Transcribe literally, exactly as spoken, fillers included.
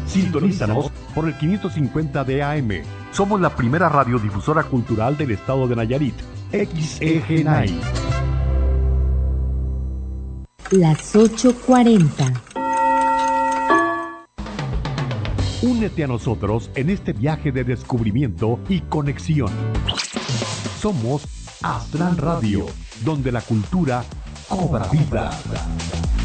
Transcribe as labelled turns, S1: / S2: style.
S1: Sintonízanos por el quinientos cincuenta de A M. Somos la primera radiodifusora cultural del estado de Nayarit. X E G N A I.
S2: Las ocho cuarenta.
S1: Únete a nosotros en este viaje de descubrimiento y conexión. Somos Astral Radio, donde la cultura cobra vida.